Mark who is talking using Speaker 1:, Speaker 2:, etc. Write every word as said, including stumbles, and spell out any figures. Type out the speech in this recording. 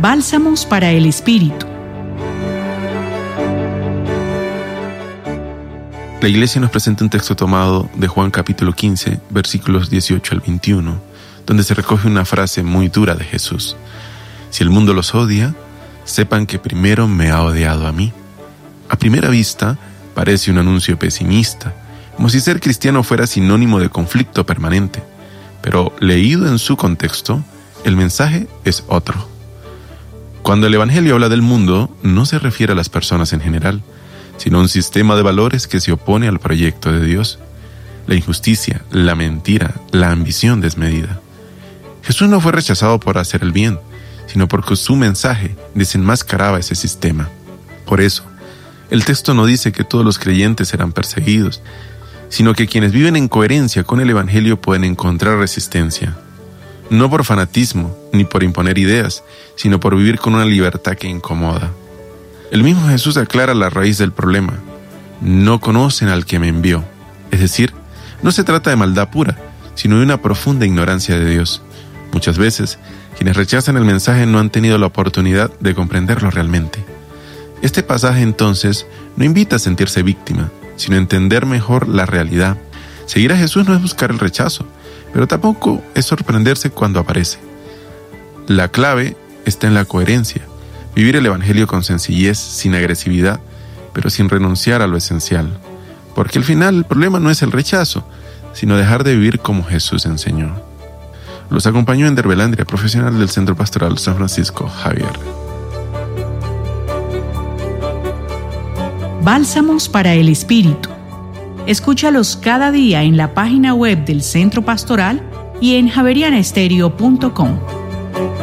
Speaker 1: Bálsamos para el Espíritu.
Speaker 2: La Iglesia nos presenta un texto tomado de Juan capítulo quince, versículos dieciocho al veintiuno, donde se recoge una frase muy dura de Jesús. Si el mundo los odia, sepan que primero me ha odiado a mí. A primera vista, parece un anuncio pesimista, como si ser cristiano fuera sinónimo de conflicto permanente. Pero leído en su contexto, el mensaje es otro. Cuando el Evangelio habla del mundo, no se refiere a las personas en general, sino a un sistema de valores que se opone al proyecto de Dios. La injusticia, la mentira, la ambición desmedida. Jesús no fue rechazado por hacer el bien, sino porque su mensaje desenmascaraba ese sistema. Por eso, el texto no dice que todos los creyentes serán perseguidos, sino que quienes viven en coherencia con el Evangelio pueden encontrar resistencia. No por fanatismo, ni por imponer ideas, sino por vivir con una libertad que incomoda. El mismo Jesús aclara la raíz del problema. No conocen al que me envió. Es decir, no se trata de maldad pura, sino de una profunda ignorancia de Dios. Muchas veces, quienes rechazan el mensaje no han tenido la oportunidad de comprenderlo realmente. Este pasaje entonces no invita a sentirse víctima, sino a entender mejor la realidad. Seguir a Jesús no es buscar el rechazo, pero tampoco es sorprenderse cuando aparece. La clave está en la coherencia, vivir el Evangelio con sencillez, sin agresividad, pero sin renunciar a lo esencial. Porque al final el problema no es el rechazo, sino dejar de vivir como Jesús enseñó. Los acompañó en Derbelandria, profesional del Centro Pastoral San Francisco Javier.
Speaker 1: Bálsamos para el Espíritu. Escúchalos cada día en la página web del Centro Pastoral y en javeriana estéreo punto com.